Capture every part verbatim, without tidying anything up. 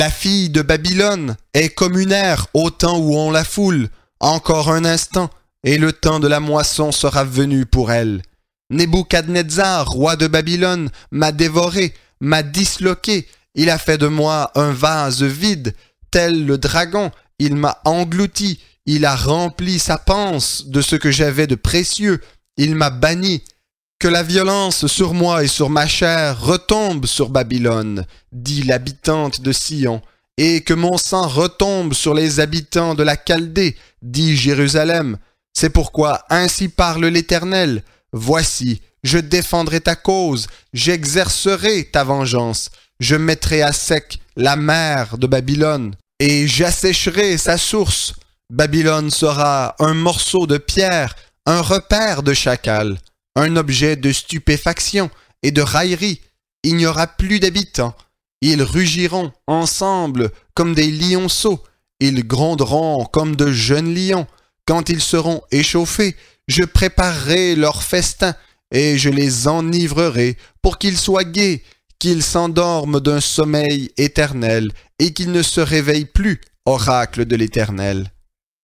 La fille de Babylone est comme une ère au temps où on la foule. Encore un instant, et le temps de la moisson sera venu pour elle. Nebuchadnezzar, roi de Babylone, m'a dévoré, m'a disloqué. Il a fait de moi un vase vide. Tel le dragon, il m'a englouti. Il a rempli sa panse de ce que j'avais de précieux. Il m'a banni. Que la violence sur moi et sur ma chair retombe sur Babylone, dit l'habitante de Sion, et que mon sang retombe sur les habitants de la Chaldée, dit Jérusalem. C'est pourquoi ainsi parle l'Éternel. Voici, je défendrai ta cause, j'exercerai ta vengeance, je mettrai à sec la mer de Babylone, et j'assécherai sa source. Babylone sera un morceau de pierre, un repère de chacal, un objet de stupéfaction et de raillerie. Il n'y aura plus d'habitants. Ils rugiront ensemble comme des lionceaux. Ils gronderont comme de jeunes lions. Quand ils seront échauffés, je préparerai leur festin et je les enivrerai pour qu'ils soient gais, qu'ils s'endorment d'un sommeil éternel et qu'ils ne se réveillent plus, oracle de l'Éternel.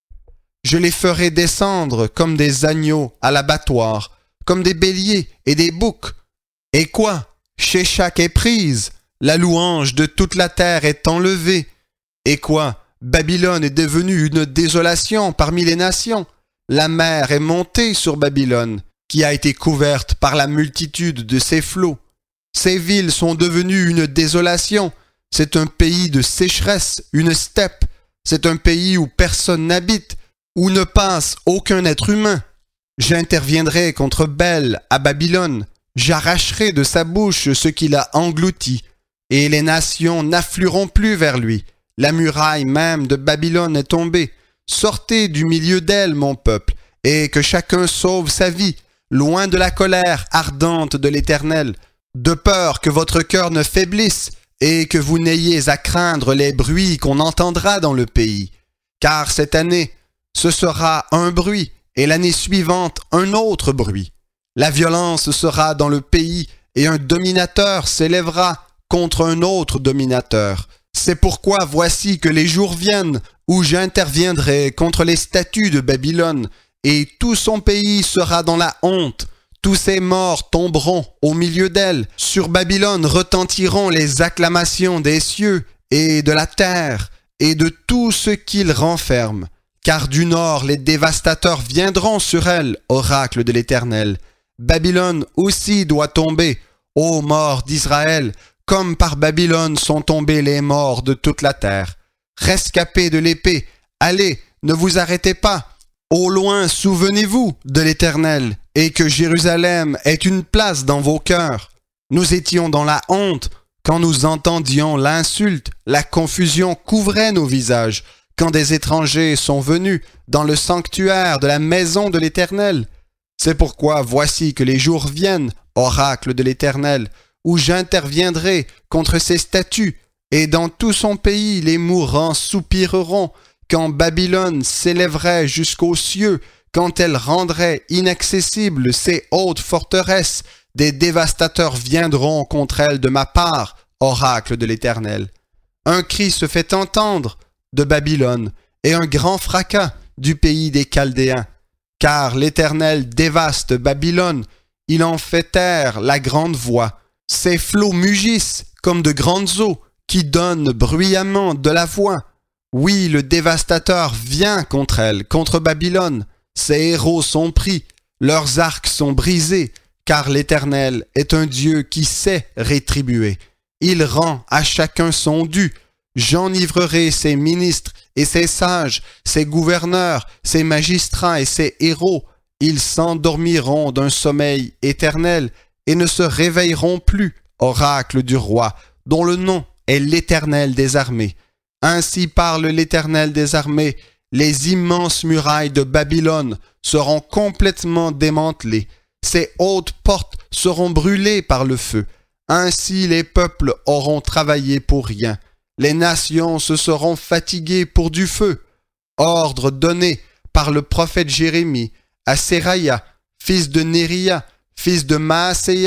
Je les ferai descendre comme des agneaux à l'abattoir, comme des béliers et des boucs. Et quoi? Sheshak est prise, la louange de toute la terre est enlevée. Et quoi? Babylone est devenue une désolation parmi les nations. La mer est montée sur Babylone, qui a été couverte par la multitude de ses flots. Ces villes sont devenues une désolation. C'est un pays de sécheresse, une steppe. C'est un pays où personne n'habite, où ne passe aucun être humain. J'interviendrai contre Bel à Babylone, j'arracherai de sa bouche ce qu'il a englouti, et les nations n'afflueront plus vers lui. La muraille même de Babylone est tombée. Sortez du milieu d'elle, mon peuple, et que chacun sauve sa vie, loin de la colère ardente de l'Éternel, de peur que votre cœur ne faiblisse, et que vous n'ayez à craindre les bruits qu'on entendra dans le pays. Car cette année, ce sera un bruit, et l'année suivante un autre bruit. La violence sera dans le pays, et un dominateur s'élèvera contre un autre dominateur. C'est pourquoi voici que les jours viennent où j'interviendrai contre les statues de Babylone, et tout son pays sera dans la honte. Tous ses morts tomberont au milieu d'elle. Sur Babylone retentiront les acclamations des cieux et de la terre, et de tout ce qu'il renferme. Car du nord les dévastateurs viendront sur elle, oracle de l'Éternel. Babylone aussi doit tomber, ô morts d'Israël, comme par Babylone sont tombés les morts de toute la terre. Rescapés de l'épée, allez, ne vous arrêtez pas. Au loin, souvenez-vous de l'Éternel, et que Jérusalem ait une place dans vos cœurs. Nous étions dans la honte, quand nous entendions l'insulte, la confusion couvrait nos visages. Quand des étrangers sont venus dans le sanctuaire de la maison de l'Éternel. C'est pourquoi voici que les jours viennent, oracle de l'Éternel, où j'interviendrai contre ces statues, et dans tout son pays les mourants soupireront, quand Babylone s'élèverait jusqu'aux cieux, quand elle rendrait inaccessibles ses hautes forteresses, des dévastateurs viendront contre elle de ma part, oracle de l'Éternel. Un cri se fait entendre de Babylone, et un grand fracas du pays des Chaldéens. Car l'Éternel dévaste Babylone, il en fait taire la grande voix. Ses flots mugissent comme de grandes eaux, qui donnent bruyamment de la voix. Oui, le dévastateur vient contre elle, contre Babylone. Ses héros sont pris, leurs arcs sont brisés, car l'Éternel est un Dieu qui sait rétribuer. Il rend à chacun son dû. J'enivrerai ses ministres et ses sages, ses gouverneurs, ses magistrats et ses héros. Ils s'endormiront d'un sommeil éternel et ne se réveilleront plus, oracle du roi, dont le nom est l'Éternel des armées. Ainsi parle l'Éternel des armées, les immenses murailles de Babylone seront complètement démantelées, ses hautes portes seront brûlées par le feu. Ainsi les peuples auront travaillé pour rien. Les nations se seront fatiguées pour du feu. Ordre donné par le prophète Jérémie à Séraïa, fils de Néria, fils de Maaséia,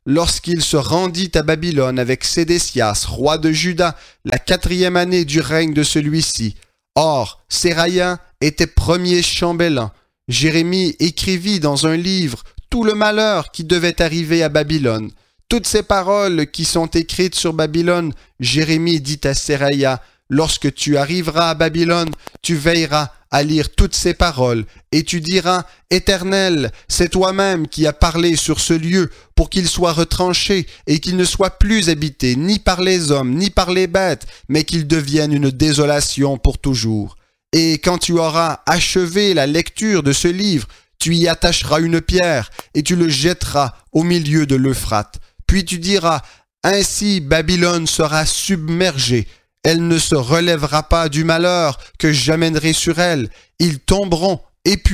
lorsqu'il se rendit à Babylone avec Sédécias, roi de Juda, la quatrième année du règne de celui-ci. Or, Séraïa était premier chambellan. Jérémie écrivit dans un livre tout le malheur qui devait arriver à Babylone. Toutes ces paroles qui sont écrites sur Babylone, Jérémie dit à Séraïa, « Lorsque tu arriveras à Babylone, tu veilleras à lire toutes ces paroles, et tu diras, « Éternel, c'est toi-même qui as parlé sur ce lieu pour qu'il soit retranché et qu'il ne soit plus habité ni par les hommes ni par les bêtes, mais qu'il devienne une désolation pour toujours. Et quand tu auras achevé la lecture de ce livre, tu y attacheras une pierre et tu le jetteras au milieu de l'Euphrate. Puis tu diras, « Ainsi Babylone sera submergée. Elle ne se relèvera pas du malheur que j'amènerai sur elle. Ils tomberont épuisés. »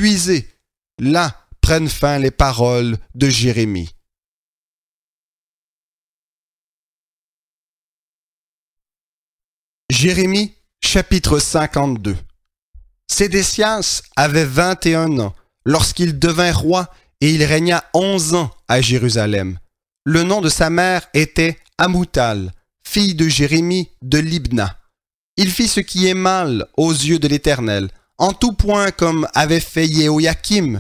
Là prennent fin les paroles de Jérémie. Jérémie, chapitre cinquante-deux. Sédécias avait vingt et un ans lorsqu'il devint roi et il régna onze ans à Jérusalem. Le nom de sa mère était Amoutal, fille de Jérémie de Libna. Il fit ce qui est mal aux yeux de l'Éternel, en tout point comme avait fait Jéhoïakim.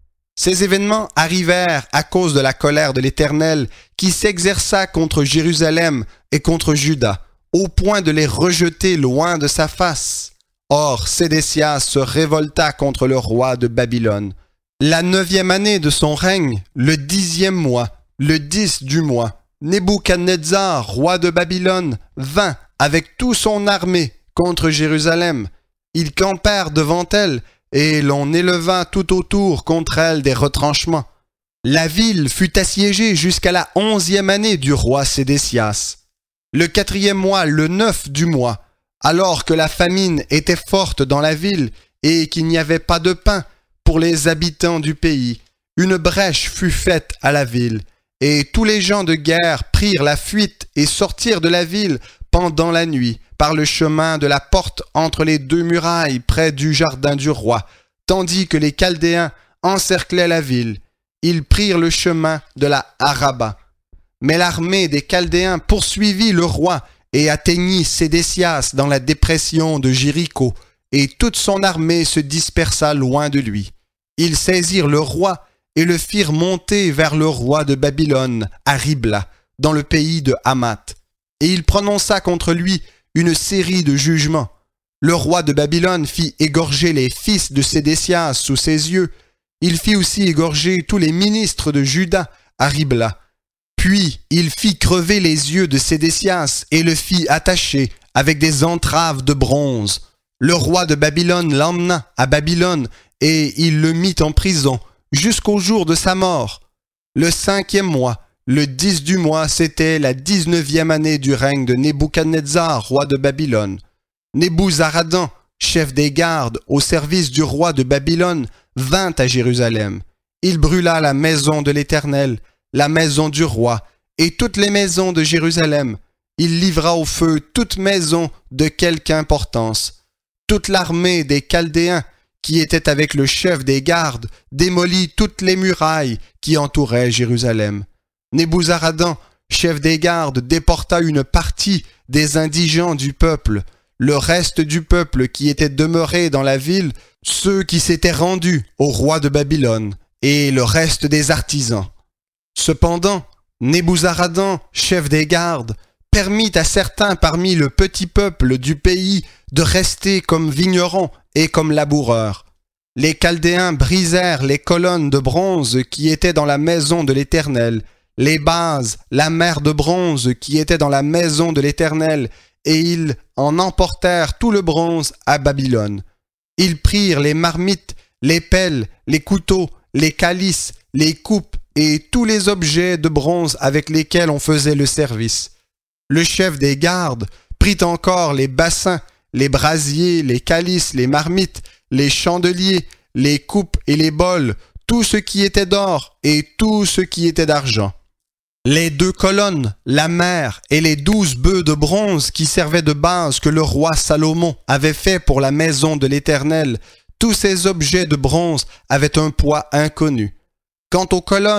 Ces événements arrivèrent à cause de la colère de l'Éternel qui s'exerça contre Jérusalem et contre Juda, au point de les rejeter loin de sa face. Or, Sédécias se révolta contre le roi de Babylone. La neuvième année de son règne, le dixième mois, le dix du mois, Nebuchadnezzar, roi de Babylone, vint avec toute son armée contre Jérusalem. Ils campèrent devant elle, et l'on éleva tout autour contre elle des retranchements. La ville fut assiégée jusqu'à la onzième année du roi Sédécias. Le quatrième mois, le neuf du mois, alors que la famine était forte dans la ville et qu'il n'y avait pas de pain pour les habitants du pays, une brèche fut faite à la ville, et tous les gens de guerre prirent la fuite et sortirent de la ville pendant la nuit, par le chemin de la porte entre les deux murailles près du jardin du roi, tandis que les Chaldéens encerclaient la ville. Ils prirent le chemin de la Araba. Mais l'armée des Chaldéens poursuivit le roi et atteignit Sédécias dans la dépression de Jéricho, et toute son armée se dispersa loin de lui. Ils saisirent le roi et le firent monter vers le roi de Babylone, à Ribla, dans le pays de Hamath. Et il prononça contre lui une série de jugements. Le roi de Babylone fit égorger les fils de Sédécias sous ses yeux. Il fit aussi égorger tous les ministres de Juda à Ribla. Puis il fit crever les yeux de Sédécias et le fit attacher avec des entraves de bronze. Le roi de Babylone l'emmena à Babylone et il le mit en prison jusqu'au jour de sa mort. Le cinquième mois, le dix du mois, c'était la dix-neuvième année du règne de Nebuchadnezzar, roi de Babylone. Nebuzaradan, chef des gardes au service du roi de Babylone, vint à Jérusalem. Il brûla la maison de l'Éternel, la maison du roi, et toutes les maisons de Jérusalem. Il livra au feu toute maison de quelque importance. Toute l'armée des Chaldéens, qui était avec le chef des gardes, démolit toutes les murailles qui entouraient Jérusalem. Nebuzaradan, chef des gardes, déporta une partie des indigents du peuple, le reste du peuple qui était demeuré dans la ville, ceux qui s'étaient rendus au roi de Babylone, et le reste des artisans. Cependant, Nebuzaradan, chef des gardes, permit à certains parmi le petit peuple du pays de rester comme vignerons et comme laboureurs. Les Chaldéens brisèrent les colonnes de bronze qui étaient dans la maison de l'Éternel, les bases, la mer de bronze qui était dans la maison de l'Éternel, et ils en emportèrent tout le bronze à Babylone. Ils prirent les marmites, les pelles, les couteaux, les calices, les coupes et tous les objets de bronze avec lesquels on faisait le service. Le chef des gardes prit encore les bassins, les brasiers, les calices, les marmites, les chandeliers, les coupes et les bols, tout ce qui était d'or et tout ce qui était d'argent. Les deux colonnes, la mer et les douze bœufs de bronze qui servaient de base que le roi Salomon avait fait pour la maison de l'Éternel, tous ces objets de bronze avaient un poids inconnu. Quant aux colonnes,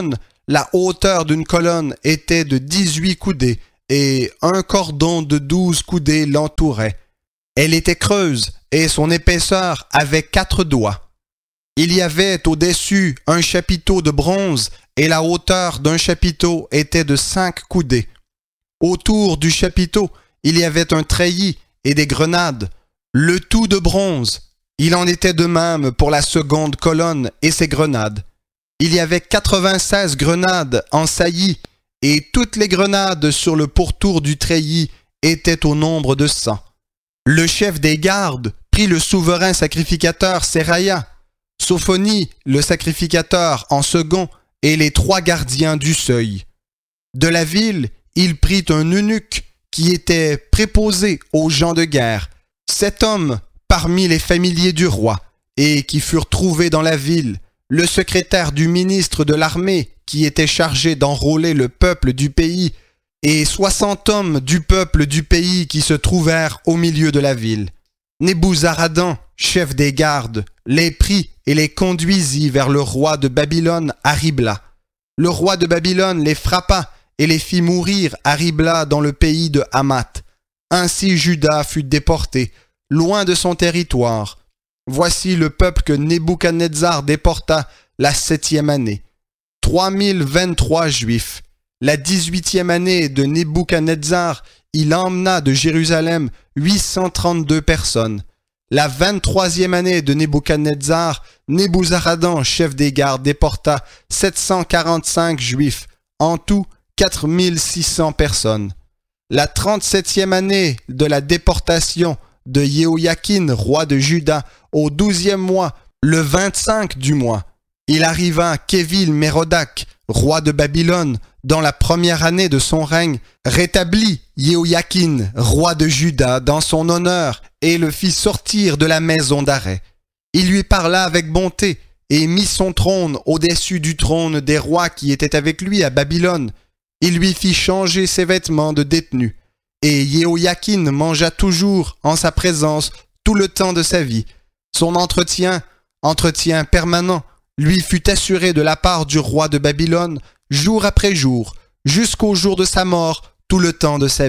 La hauteur d'une colonne était de dix-huit coudées, et un cordon de douze coudées l'entourait. Elle était creuse, et son épaisseur avait quatre doigts. Il y avait au-dessus un chapiteau de bronze, et la hauteur d'un chapiteau était de cinq coudées. Autour du chapiteau, il y avait un treillis et des grenades, le tout de bronze. Il en était de même pour la seconde colonne et ses grenades. Il y avait quatre-vingt-seize grenades en saillie, et toutes les grenades sur le pourtour du treillis étaient au nombre de cent. Le chef des gardes prit le souverain sacrificateur Seraïa, Sophonie le sacrificateur en second, et les trois gardiens du seuil. De la ville, il prit un eunuque qui était préposé aux gens de guerre, sept hommes parmi les familiers du roi, et qui furent trouvés dans la ville, le secrétaire du ministre de l'armée qui était chargé d'enrôler le peuple du pays, et soixante hommes du peuple du pays qui se trouvèrent au milieu de la ville. Nebuzaradan, chef des gardes, les prit et les conduisit vers le roi de Babylone à Ribla. Le roi de Babylone les frappa et les fit mourir à Ribla dans le pays de Hamath. Ainsi Juda fut déporté, loin de son territoire. Voici le peuple que Nebuchadnezzar déporta la septième année. Trois mille vingt-trois Juifs. La dix-huitième année de Nebuchadnezzar, il emmena de Jérusalem huit cent trente-deux personnes. La vingt-troisième année de Nebuchadnezzar, Nebuzaradan, chef des gardes, déporta sept cent quarante-cinq Juifs, en tout quatre mille six cents personnes. La trente-septième année de la déportation de Jéhoïakin, roi de Juda, au douzième mois, le vingt-cinq du mois, il arriva qu'Évil-Mérodach, roi de Babylone, dans la première année de son règne, rétablit Jéhoïakin, roi de Juda, dans son honneur, et le fit sortir de la maison d'arrêt. Il lui parla avec bonté, et mit son trône au-dessus du trône des rois qui étaient avec lui à Babylone. Il lui fit changer ses vêtements de détenu. Et Jéhoïakin mangea toujours en sa présence tout le temps de sa vie. Son entretien, entretien permanent, lui fut assuré de la part du roi de Babylone, jour après jour, jusqu'au jour de sa mort, tout le temps de sa vie.